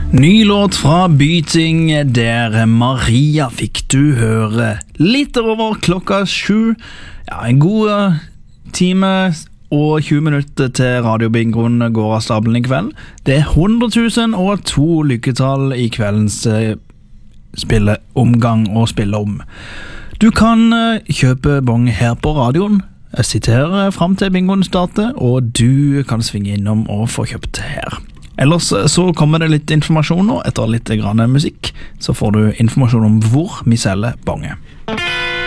Ny låt fra Byting, der Maria fikk du høre litt over klokka 7. Ja, en god time og 20 minutter til radiobingoen går av stabelen i kveld. Det er 100 000 og 2 lykketall i kveldens spilleomgang og spilleom. Du kan kjøpe bong her på radioen. Jeg sitter her frem til bingoen starter, og du kan svinge innom og få kjøpt her. Ellers så kommer det litt informasjon nå. Etter litt grann musikk så får du informasjon om hvor vi selger bonge.